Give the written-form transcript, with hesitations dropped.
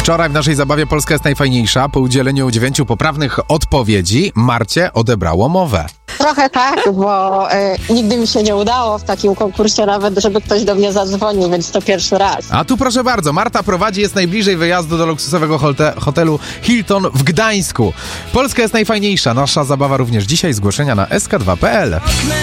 Wczoraj w naszej zabawie Polska jest najfajniejsza. Po udzieleniu 9 poprawnych odpowiedzi Marcie odebrało mowę. Trochę tak, bo nigdy mi się nie udało w takim konkursie nawet, żeby ktoś do mnie zadzwonił, więc to pierwszy raz. A tu proszę bardzo, Marta prowadzi, jest najbliżej wyjazdu do luksusowego hotelu Hilton w Gdańsku. Polska jest najfajniejsza. Nasza zabawa również dzisiaj. Zgłoszenia na sk2.pl.